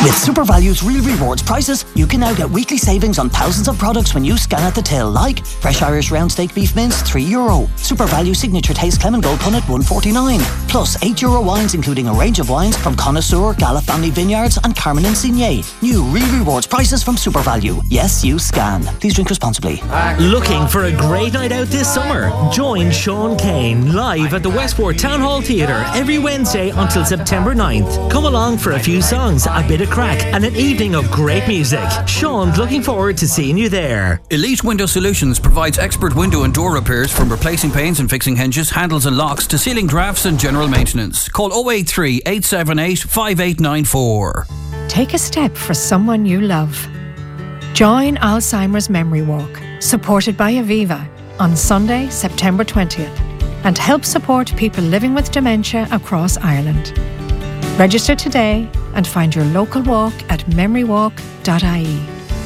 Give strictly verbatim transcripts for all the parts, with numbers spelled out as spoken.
With SuperValue's Real Rewards prices, you can now get weekly savings on thousands of products when you scan at the till, like fresh Irish round steak beef mince, three euro. SuperValue Signature Taste Clement Gold Punnet, one forty-nine. Plus eight euro wines, including a range of wines from Connoisseur, Gala Family Vineyards and Carmen and Signet. New Real Rewards prices from SuperValue. Yes, you scan. Please drink responsibly. Looking for a great night out this summer? Join Sean Kane live at the Westport Town Hall Theatre every Wednesday until September ninth. Come along for a few songs, a bit of crack and an evening of great music. Sean's looking forward to seeing you there. Elite Window Solutions provides expert window and door repairs, from replacing panes and fixing hinges, handles and locks to sealing drafts and general maintenance. Call oh eight three, eight seven eight, five eight nine four. Take a step for someone you love. Join Alzheimer's Memory Walk, supported by Aviva, on Sunday, September twentieth, and help support people living with dementia across Ireland. Register today and find your local walk at memory walk dot I E.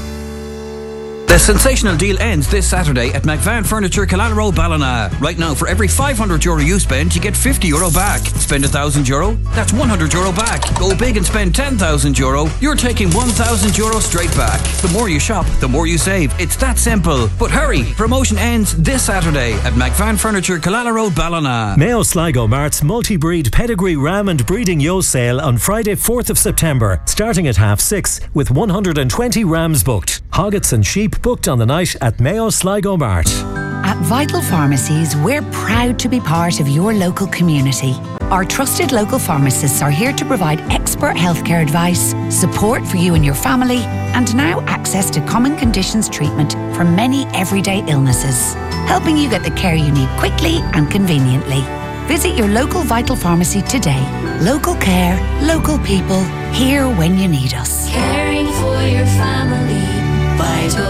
The sensational deal ends this Saturday at McVan Furniture, Killala Road, Ballina. Right now, for every five hundred euro you spend, you get fifty euro back. Spend one thousand euro, that's one hundred euro back. Go big and spend ten thousand euro, you're taking one thousand euro straight back. The more you shop, the more you save. It's that simple. But hurry, promotion ends this Saturday at McVan Furniture, Killala Road, Ballina. Mayo Sligo Mart's multi-breed pedigree ram and breeding yo sale on Friday fourth of September, starting at half six, with one hundred twenty rams booked. Hoggets and sheep booked on the night at Mayo Sligo Mart. At Vital Pharmacies, we're proud to be part of your local community. Our trusted local pharmacists are here to provide expert healthcare advice, support for you and your family, and now access to common conditions treatment for many everyday illnesses, helping you get the care you need quickly and conveniently. Visit your local Vital Pharmacy today. Local care, local people, here when you need us. Caring for your family, Vital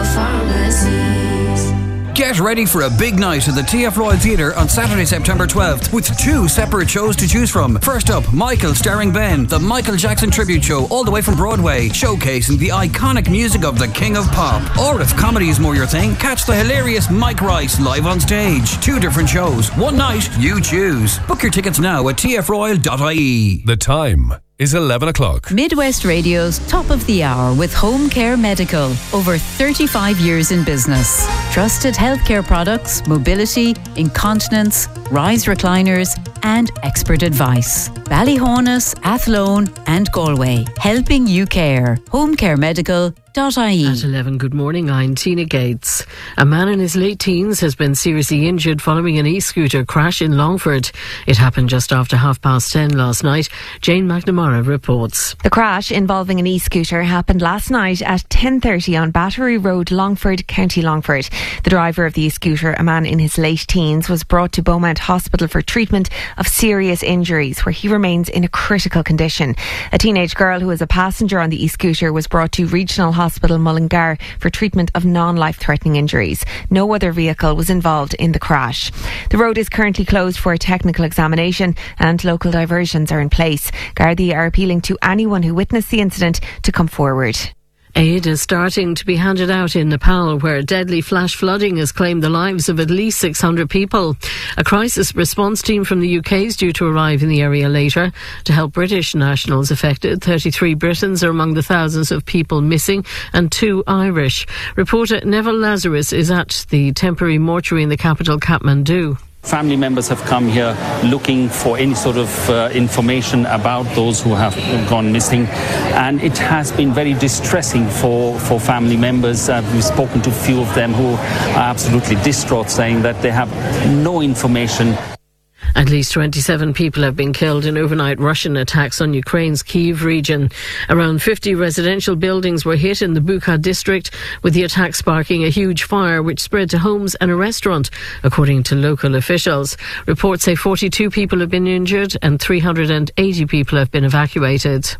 Pharmacies. Get ready for a big night at the T F Royal Theatre on Saturday, September twelfth, with two separate shows to choose from. First up, Michael starring Ben, the Michael Jackson tribute show all the way from Broadway, showcasing the iconic music of the King of Pop. Or if comedy is more your thing, catch the hilarious Mike Rice live on stage. Two different shows, one night, you choose. Book your tickets now at t f royal dot I E. The time is eleven o'clock. Midwest Radio's Top of the Hour with Home Care Medical. Over thirty-five years in business. Trusted healthcare products, mobility, incontinence, rise recliners and expert advice. Ballyhonus, Athlone and Galway. Helping you care. home care medical dot I E. At eleven, good morning, I'm Tina Gates. A man in his late teens has been seriously injured following an e-scooter crash in Longford. It happened just after half past ten last night. Jane McNamara reports. The crash involving an e-scooter happened last night at ten thirty on Battery Road, Longford, County Longford. The driver of the e-scooter, a man in his late teens, was brought to Beaumont Hospital for treatment of serious injuries, where he remains in a critical condition. A teenage girl who was a passenger on the e-scooter was brought to Regional Hospital Mullingar for treatment of non-life-threatening injuries. No other vehicle was involved in the crash. The road is currently closed for a technical examination and local diversions are in place. Gardaí are appealing to anyone who witnessed the incident to come forward. Aid is starting to be handed out in Nepal, where deadly flash flooding has claimed the lives of at least six hundred people. A crisis response team from the U K is due to arrive in the area later to help British nationals affected. thirty-three Britons are among the thousands of people missing and two Irish. Reporter Neville Lazarus is at the temporary mortuary in the capital, Kathmandu. Family members have come here looking for any sort of uh, information about those who have gone missing, and it has been very distressing for, for family members. Uh, we've spoken to a few of them who are absolutely distraught, saying that they have no information. At least twenty-seven people have been killed in overnight Russian attacks on Ukraine's Kyiv region. Around fifty residential buildings were hit in the Bucha district, with the attack sparking a huge fire which spread to homes and a restaurant, according to local officials. Reports say forty-two people have been injured and three hundred eighty people have been evacuated.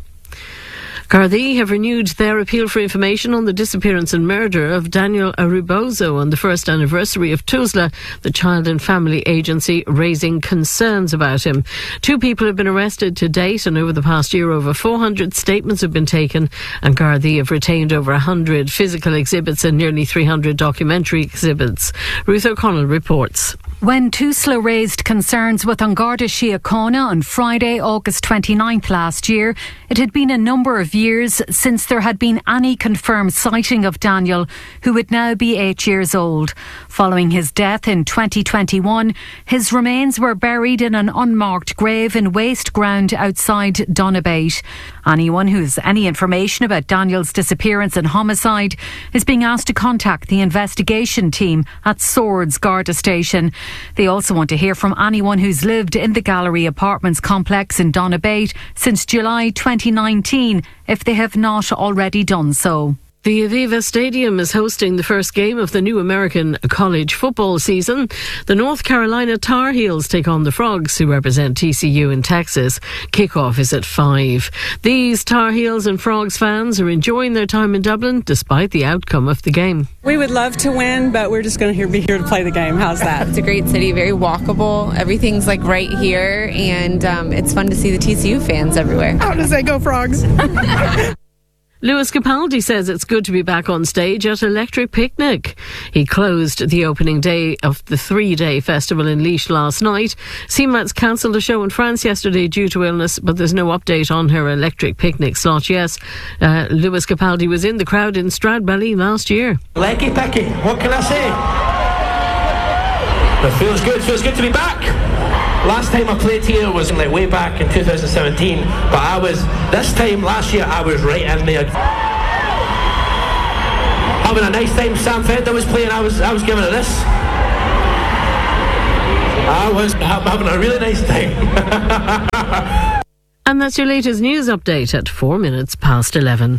Gardaí have renewed their appeal for information on the disappearance and murder of Daniel Arubozo on the first anniversary of TUSLA, the Child and Family Agency, raising concerns about him. Two people have been arrested to date, and over the past year over four hundred statements have been taken, and Gardaí have retained over one hundred physical exhibits and nearly three hundred documentary exhibits. Ruth O'Connell reports. When TUSLA raised concerns with An Garda Síochána on Friday, August twenty-ninth last year, it had been a number of years years since there had been any confirmed sighting of Daniel, who would now be eight years old. Following his death in twenty twenty-one, his remains were buried in an unmarked grave in waste ground outside Donabate. Anyone who has any information about Daniel's disappearance and homicide is being asked to contact the investigation team at Swords Garda Station. They also want to hear from anyone who's lived in the Gallery Apartments complex in Donabate since July twenty nineteen, if they have not already done so. The Aviva Stadium is hosting the first game of the new American college football season. The North Carolina Tar Heels take on the Frogs, who represent T C U in Texas. Kickoff is at five. These Tar Heels and Frogs fans are enjoying their time in Dublin despite the outcome of the game. We would love to win, but we're just going to be here to play the game. How's that? It's a great city, very walkable. Everything's like right here, and um, it's fun to see the T C U fans everywhere. How does that go, Frogs? Lewis Capaldi says it's good to be back on stage at Electric Picnic. He closed the opening day of the three-day festival in Laois last night. C MAT's cancelled a show in France yesterday due to illness, but there's no update on her Electric Picnic slot yet. Uh, Lewis Capaldi was in the crowd in Stradbally last year. Leggy picky, what can I say? It feels good, feels good to be back. Last time I played here was like way back in two thousand seventeen, but I was, this time last year I was right in there. Having a nice time. Sam Fender was playing, I was I was giving it this. I was having a really nice time. And that's your latest news update at four minutes past eleven.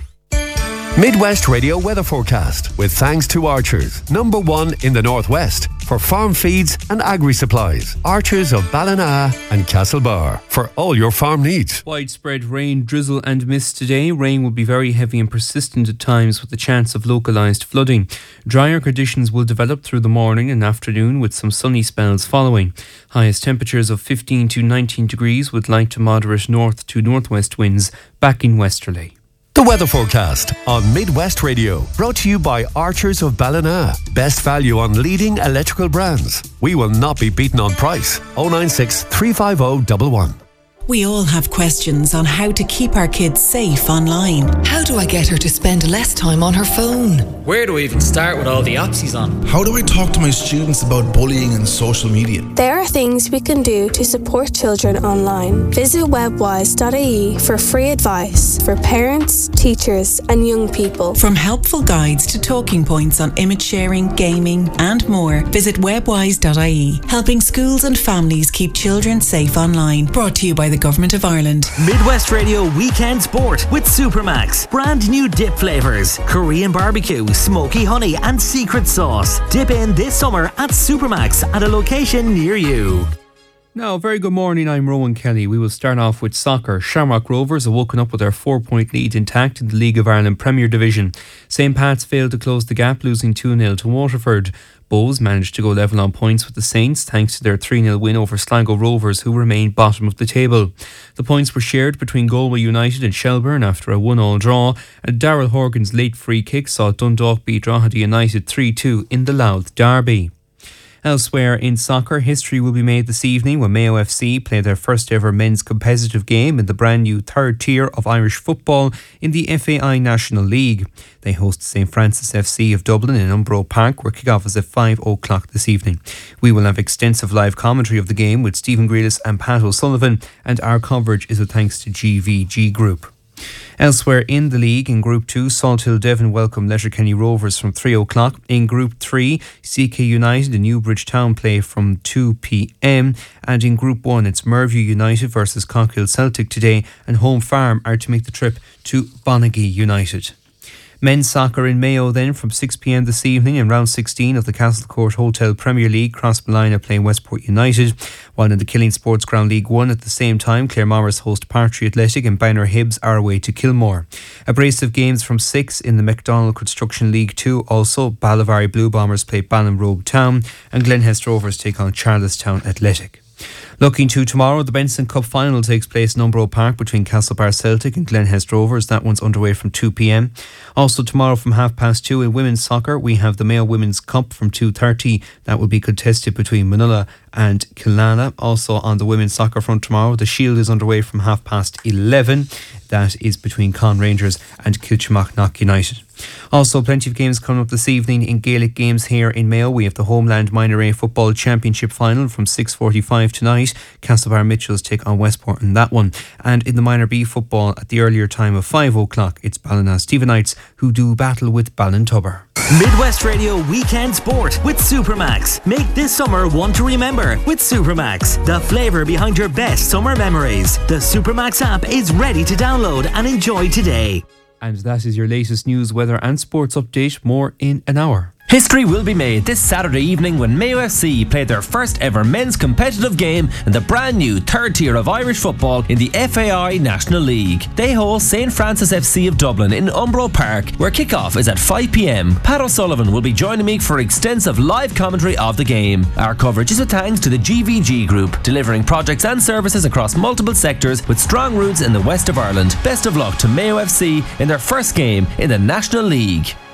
Midwest Radio weather forecast with thanks to Archers, number one in the Northwest for farm feeds and agri-supplies. Archers of Ballina and Castlebar for all your farm needs. Widespread rain, drizzle and mist today. Rain will be very heavy and persistent at times with the chance of localised flooding. Drier conditions will develop through the morning and afternoon with some sunny spells following. Highest temperatures of fifteen to nineteen degrees with light to moderate north to northwest winds back in westerly. The weather forecast on Midwest Radio, brought to you by Archers of Ballina. Best value on leading electrical brands. We will not be beaten on price. oh nine six, three five oh, one one. We all have questions on how to keep our kids safe online. How do I get her to spend less time on her phone? Where do I even start with all the apps he's on? How do I talk to my students about bullying and social media? There are things we can do to support children online. Visit webwise dot I E for free advice for parents, teachers and young people. From helpful guides to talking points on image sharing, gaming and more, visit webwise dot I E, helping schools and families keep children safe online. Brought to you by the Government of Ireland. Midwest Radio Weekend Sport with Supermax. Brand new dip flavours. Korean barbecue, smoky honey and secret sauce. Dip in this summer at Supermax at a location near you. Now, very good morning, I'm Rowan Kelly. We will start off with soccer. Shamrock Rovers have woken up with their four-point lead intact in the League of Ireland Premier Division. Saint Pat's failed to close the gap, losing two nil to Waterford. Bows managed to go level on points with the Saints thanks to their three nil win over Sligo Rovers, who remain bottom of the table. The points were shared between Galway United and Shelburne after a one all draw, and Darrell Horgan's late free kick saw Dundalk beat Drogheda United three two in the Louth derby. Elsewhere in soccer, history will be made this evening when Mayo F C play their first ever men's competitive game in the brand new third tier of Irish football in the F A I National League. They host St Francis F C of Dublin in Umbro Park, where kick-off is at five o'clock this evening. We will have extensive live commentary of the game with Stephen Grealis and Pat O'Sullivan, and our coverage is a thanks to G V G Group. Elsewhere in the league, in Group two, Salthill Devon welcome Letterkenny Rovers from three o'clock. In Group three, C K United and Newbridge Town play from two p.m. And in Group one, it's Merview United versus Cockhill Celtic today, and Home Farm are to make the trip to Bonaghy United. Men's soccer in Mayo then from six p.m. this evening in round sixteen of the Castlecourt Hotel Premier League. Crossmolina are playing Westport United, while in the Killeen Sports Ground League one at the same time Claremorris host Partry Athletic and Banner Hibs are away to Kilmore. A brace of games from six in the McDonald Construction League two also. Ballivary Blue Bombers play Ballinrobe Town and Glenhest Rovers take on Charlestown Athletic. Looking to tomorrow, the Benson Cup final takes place in Umbro Park between Castlebar Celtic and Glenhest Rovers. That one's underway from two p.m. Also tomorrow from half past two in women's soccer, we have the Mayo Women's Cup from two thirty. That will be contested between Manila and Killarney. Also on the women's soccer front tomorrow, the Shield is underway from half past eleven. That is between Con Rangers and Kilchamacknock United. Also, plenty of games coming up this evening in Gaelic games here in Mayo. We have the Homeland Minor A Football Championship final from six forty-five tonight. Castlebar Mitchells take on Westport in that one. And in the Minor B football at the earlier time of five o'clock, it's Ballina Stephenites who do battle with Ballintubber. Midwest Radio Weekend Sport with Supermax. Make this summer one to remember with Supermax. The flavour behind your best summer memories. The Supermax app is ready to download and enjoy today. And that is your latest news, weather and sports update. More in an hour. History will be made this Saturday evening when Mayo F C played their first ever men's competitive game in the brand new third tier of Irish football in the F A I National League. They host Saint Francis F C of Dublin in Umbro Park, where kick-off is at five p.m. Pat O'Sullivan will be joining me for extensive live commentary of the game. Our coverage is a thanks to the G V G Group, delivering projects and services across multiple sectors with strong roots in the west of Ireland. Best of luck to Mayo F C in their first game in the National League.